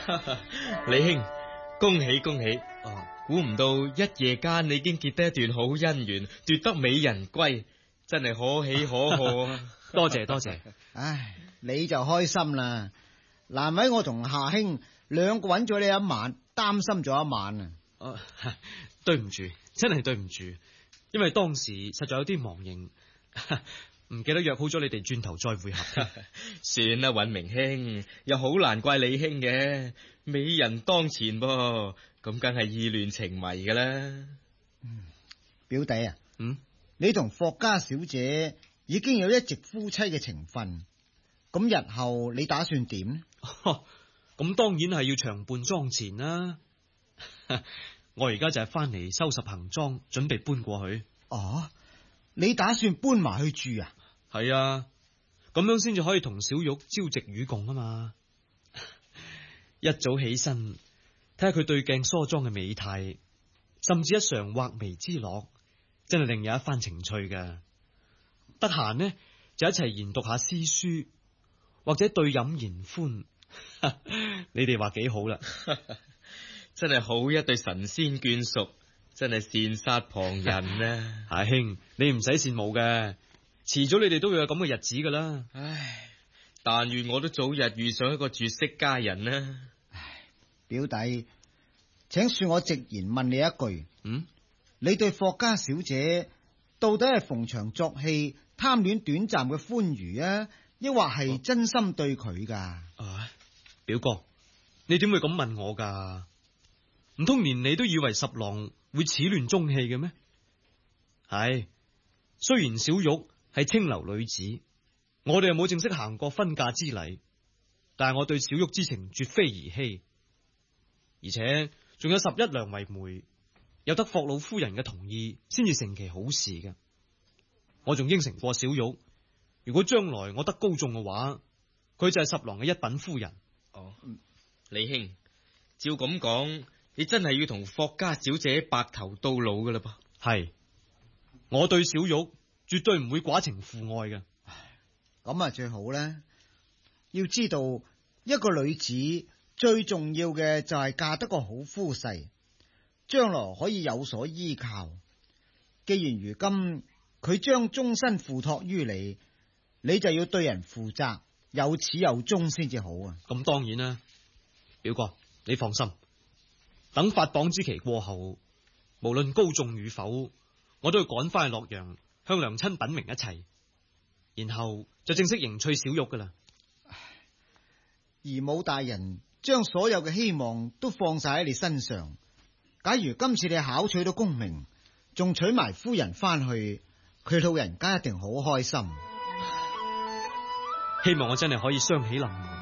李兄，恭喜恭喜！估唔到一夜間你已經結得一段好姻緣，奪得美人歸，真係可喜可賀啊！ 多謝多謝。 唉，你就開心啦。難為我同夏兄兩個揾咗你一晚，擔心咗一晚啊！ 對唔住，真係對唔住，因為當時實在有啲忙形，唔記得約好咗你哋轉頭再會合。 算啦，尹明兄，又好難怪李兄嘅，美人當前噃，咁梗係意亂情迷噶啦。 表弟啊，你同霍家小姐已經有一夕夫妻嘅情分，咁日後你打算點呢？ 咁當然係要長伴莊前啦。我而家就係翻嚟收拾行裝，準備搬過去。 哦，你打算搬埋去住啊？ 係啊，咁樣先至可以同小玉朝夕與共啊嘛。一早起身睇下佢對鏡梳妝嘅美態，甚至一嘗畫眉之樂，真係另有一番情趣噶。得閒呢就一齊研讀下詩書，或者對飲言歡。你哋話幾好啦？ 真係好一對神仙眷屬，真係羨煞旁人啊！ 阿兄，你唔使羨慕嘅，遲早你哋都會有咁嘅日子噶啦。 唉，但願我都早日遇上一個絕色佳人啦。 唉，表弟，請恕我直言問你一句，你對霍家小姐到底係逢場作戲，貪戀短暫嘅歡愉啊，抑或係真心對佢噶？ 表哥，你點會咁問我噶？唔通連你都以為十郎會始亂終棄嘅咩？係，雖然小玉係清流女子，我哋又冇正式行過婚嫁之禮，但係我對小玉之情絕非兒戲，而且仲有11娘為媒，有得霍老夫人嘅同意先至成其好事嘅。我仲應承過小玉，如果將來我得高中嘅話，佢就係十郎嘅一品夫人。 李兄，照咁講，你真係要同霍家小姐白頭到老噶啦噃？ 係，我對小玉絕對唔會寡情父愛嘅。 咁啊最好啦。要知道，一個女子最重要嘅就係嫁得個好夫婿，將來可以有所依靠。既然如今佢將終身付託於你，你就要對人負責，有始有終先至好啊！ 咁當然啦，表哥你放心，等發榜之期過後，無論高中與否，我都要趕翻去洛陽向娘親稟明一切，然後就正式迎娶小玉噶啦。 姨母大人將所有嘅希望都放晒喺你身上，假如今次你考取到功名，仲娶埋夫人翻去，佢老人家一定好開心。 希望我真係可以雙喜臨門，